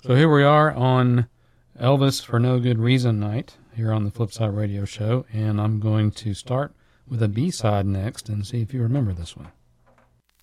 So here we are on Elvis for No Good Reason night here on the Flipside Radio Show, and I'm going to start with a B-side next and see if you remember this one.